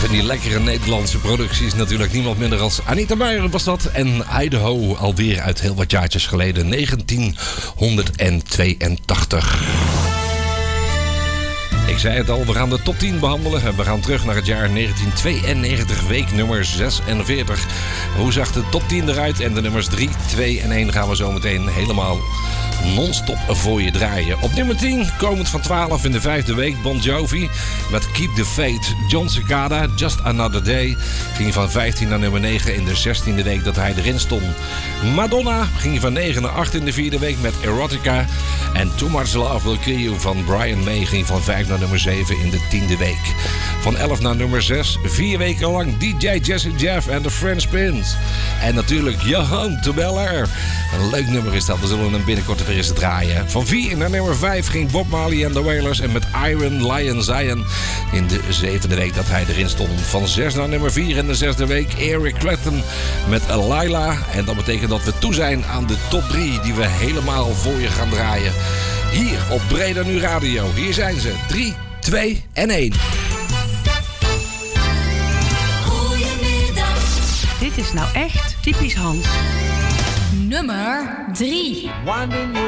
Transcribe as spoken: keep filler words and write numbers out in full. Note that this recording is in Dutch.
van die lekkere Nederlandse producties. Natuurlijk niemand minder als Anita Meijer was dat. En Idaho alweer uit heel wat jaartjes geleden. negentienhonderdtweeëntachtig. Ik zei het al, we gaan de top tien behandelen. We gaan terug naar het jaar negentientweeënnegentig, week nummer zesenveertig. Hoe zag de top tien eruit? En de nummers drie, twee en één gaan we zo meteen helemaal non-stop voor je draaien. Op nummer tien, komend van twaalf in de vijfde week, Bon Jovi met Keep the Faith. John Cicada, Just Another Day, ging van vijftien naar nummer negen in de zestiende week dat hij erin stond. Madonna ging van negen naar acht in de vierde week met Erotica. En Too Much Love Will Kill You van Brian May ging van vijf naar nummer zeven in de tiende week. Van elf naar nummer zes, vier weken lang D J Jesse Jeff en de French Prince. En natuurlijk Johan to Bel Air. Een leuk nummer is dat, we zullen hem binnenkort weer eens draaien. Van vier naar nummer vijf ging Bob Marley en de Wailers en met Iron Lion Zion in de zevende week dat hij erin stond. Van zes naar nummer vier in de zesde week Eric Clapton met Laila. En dat betekent dat we toe zijn aan de top drie die we helemaal voor je gaan draaien. Hier op Breda Nu Radio. Hier zijn ze. drie, twee en één. Goedemiddag. Dit is nou echt typisch Hans. Nummer drie.